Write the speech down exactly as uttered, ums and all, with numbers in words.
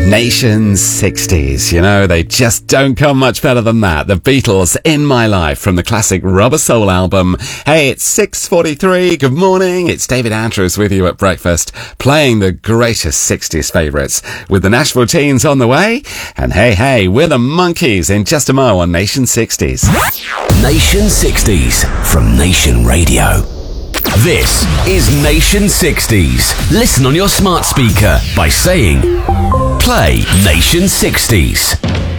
Nation sixties, you know, they just don't come much better than that. The Beatles, In My Life, from the classic Rubber Soul album. Hey, it's six forty-three, good morning, it's David Andrews with you at breakfast, playing the greatest sixties favourites, with the Nashville Teens on the way, and hey, hey, we're the Monkeys in just a mo on Nation sixties. Nation sixties, from Nation Radio. This is Nation sixties. Listen on your smart speaker by saying, play Nation sixties.